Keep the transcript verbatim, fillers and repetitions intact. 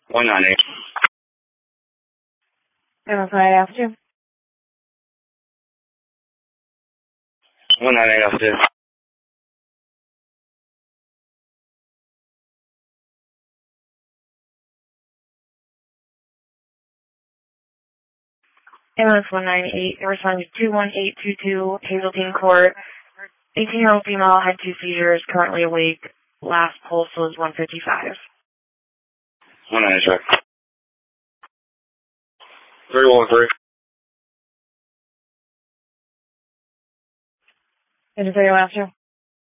one nine eight. And can I ask you? one nine eight, officer. Ambulance one nine eight, responding to two one eight two two, Hazeltine Court. eighteen-year-old female had two seizures, currently awake. Last pulse was one fifty-five. one nine eight, check. three one three. Did you say your last name?